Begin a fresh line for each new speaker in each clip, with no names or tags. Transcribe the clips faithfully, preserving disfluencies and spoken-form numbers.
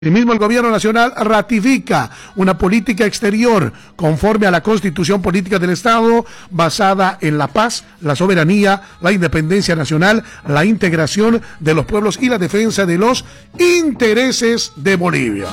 Asimismo, el gobierno nacional ratifica una política exterior conforme a la Constitución Política del Estado basada en la paz, la soberanía, la independencia nacional, la integración de los pueblos y la defensa de los intereses de Bolivia.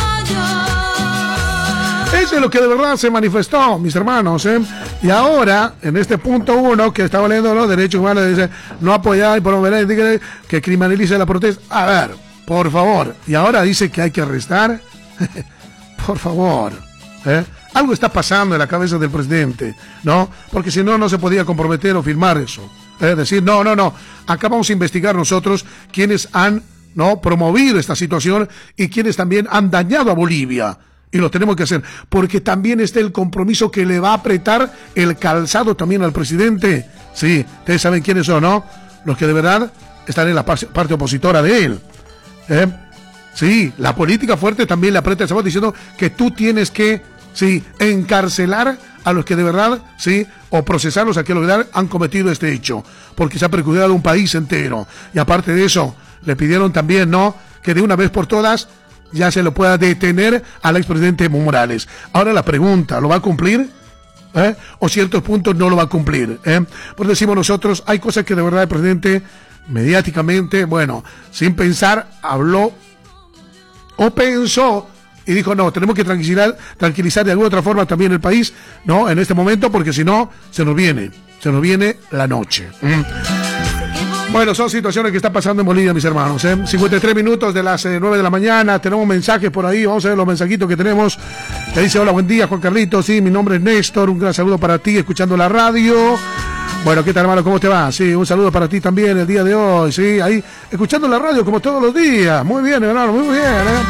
Eso es lo que de verdad se manifestó, mis hermanos, ¿eh? Y ahora, en este punto uno, que estaba leyendo los derechos humanos, dice, no apoyar y promover que criminalice la protesta. A ver, por favor, y ahora dice que hay que arrestar. Por favor, ¿eh? Algo está pasando en la cabeza del presidente, ¿no? Porque si no, no se podía comprometer o firmar eso. Es ¿eh? decir, no, no, no, acá vamos a investigar nosotros quienes han, ¿no?, promovido esta situación y quienes también han dañado a Bolivia. Y lo tenemos que hacer, porque también está el compromiso que le va a apretar el calzado también al presidente. Sí, ustedes saben quiénes son, ¿no? Los que de verdad están en la parte opositora de él. ¿Eh? Sí, la política fuerte también le aprieta el sabor diciendo que tú tienes que, sí, encarcelar a los que de verdad, sí, o procesarlos a que de verdad han cometido este hecho, porque se ha perjudicado un país entero. Y aparte de eso, le pidieron también, ¿no?, que de una vez por todas ya se lo pueda detener al expresidente Evo Morales. Ahora la pregunta, ¿lo va a cumplir? ¿Eh? O ciertos puntos no lo va a cumplir. ¿Eh? Pues decimos nosotros, hay cosas que de verdad el presidente mediáticamente, bueno, sin pensar, habló o pensó y dijo, no, tenemos que tranquilizar, tranquilizar de alguna otra forma también el país, ¿no?, en este momento, porque si no, se nos viene, se nos viene la noche. ¿Mm? Bueno, son situaciones que están pasando en Bolivia, mis hermanos, ¿eh? cincuenta y tres minutos de las eh, nueve de la mañana, tenemos mensajes por ahí, vamos a ver los mensajitos que tenemos. Que dice, hola, buen día, Juan Carlitos, sí, mi nombre es Néstor, un gran saludo para ti, escuchando la radio. Bueno, ¿qué tal, hermano? ¿Cómo te va? Sí, un saludo para ti también el día de hoy, sí, ahí, escuchando la radio como todos los días. Muy bien, hermano, muy bien, ¿eh?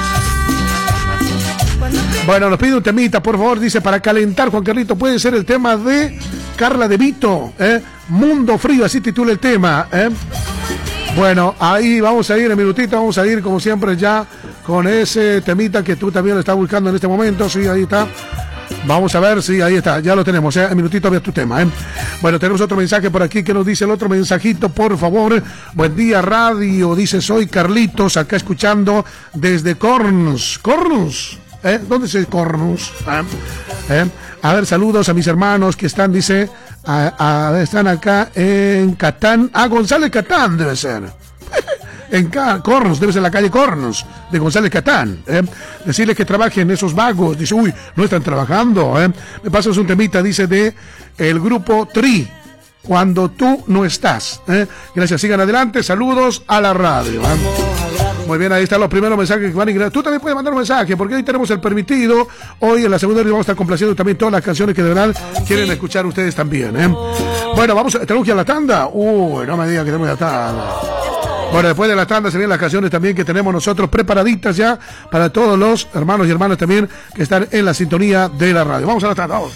Bueno, nos pide un temita, por favor, dice, para calentar, Juan Carlitos, puede ser el tema de Carla De Vito, ¿eh? Mundo Frío, así titula el tema, ¿eh? Bueno, ahí vamos a ir en minutito, vamos a ir como siempre ya con ese temita que tú también lo estás buscando en este momento, sí, ahí está. Vamos a ver, sí, ahí está, ya lo tenemos, ¿eh? En minutito ves tu tema, ¿eh? Bueno, tenemos otro mensaje por aquí que nos dice el otro mensajito, por favor. Buen día, radio, dice, soy Carlitos, acá escuchando desde Cornus. ¿Cornus? ¿Eh? ¿Dónde es el Cornus? ¿Eh? ¿Eh? A ver, saludos a mis hermanos que están, dice, a, a, están acá en Catán. Ah, González Catán debe ser. En Ca- Cornus, debe ser la calle Cornus, de González Catán. ¿eh? Decirles que trabajen esos vagos. Dice, uy, no están trabajando. ¿eh? Me pasas un temita, dice, de el grupo Tri, Cuando tú no estás. ¿eh? Gracias, sigan adelante. Saludos a la radio. ¿eh? Muy bien, ahí están los primeros mensajes que van a ingresar. Tú también puedes mandar un mensaje, porque hoy tenemos el permitido. Hoy en la segunda hora vamos a estar complaciendo también todas las canciones que de verdad quieren escuchar ustedes también. ¿eh? Bueno, vamos, a, tenemos que ir a la tanda. Uy, no me digan que tenemos la tanda. Bueno, después de la tanda se vienen las canciones también que tenemos nosotros preparaditas ya para todos los hermanos y hermanas también que están en la sintonía de la radio. Vamos a la tanda, vamos.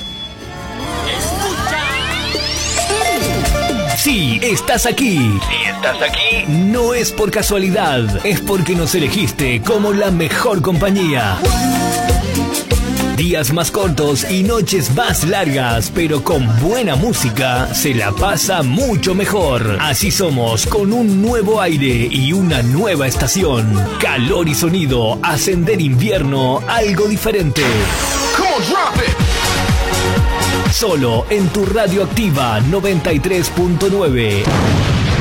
Sí, estás aquí. Si estás aquí, no es por casualidad, es porque nos elegiste como la mejor compañía. Días más cortos y noches más largas, pero con buena música se la pasa mucho mejor. Así somos, con un nuevo aire y una nueva estación. Calor y sonido, Ascender Invierno, algo diferente. Come on, drop it. Solo en tu radio activa noventa y tres punto nueve.